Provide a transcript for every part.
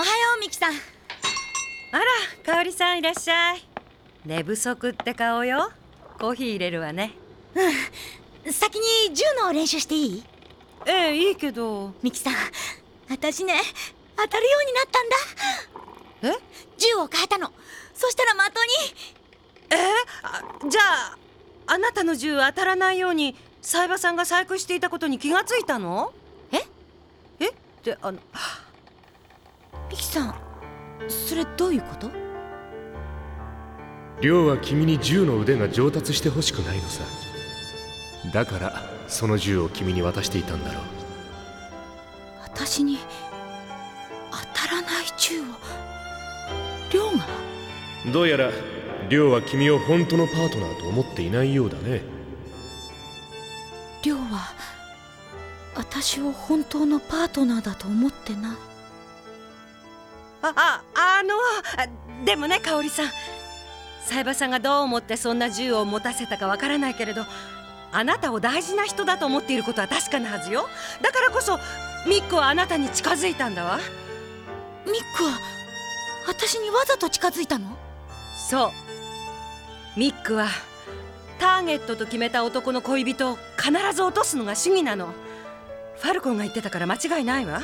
おはようミキさん。 あら、香織さんいらっしゃい。寝不足って顔よ。コーヒー入れるわね。 先に銃の練習していい？ いいけど。 ミキさん、私ね、当たるようになったんだ。銃を変えたの。そしたら的に。 じゃああなたの銃当たらないように冴羽さんが細工していたことに気がついたの？ってミキさん、それどういうこと？ 亮は君に銃の腕が上達してほしくないのさ。だからその銃を君に渡していたんだろう。 私に当たらない銃を亮が？ どうやら亮は君を本当のパートナーと思っていないようだね。 亮は私を本当のパートナーだと思ってない。 でもね、香織さん、冴羽さんがどう思ってそんな銃を持たせたかわからないけれど、あなたを大事な人だと思っていることは確かなはずよ。だからこそミックはあなたに近づいたんだわ。 ミックは私にわざと近づいたの？ そう、ミックはターゲットと決めた男の恋人を必ず落とすのが主義なの。ファルコンが言ってたから間違いないわ。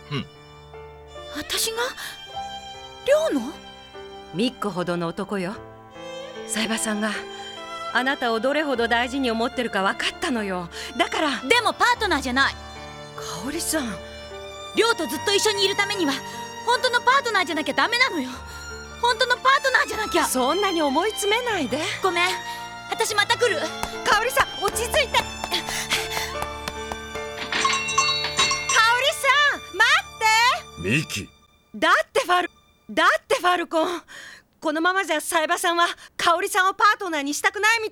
私が亮の？ ミックほどの男よ。冴羽さんがあなたをどれほど大事に思ってるか分かったのよ。だから。 でもパートナーじゃない。 香織さん、 亮とずっと一緒にいるためには本当のパートナーじゃなきゃダメなのよ。本当のパートナーじゃなきゃ。 そんなに思い詰めないで。 ごめん、私また来る。 香織さん、落ち着いて。香織さん、待って。 ミキ、 だってファルコン、このままじゃ冴羽さんは香織さんをパートナーにしたくないみたい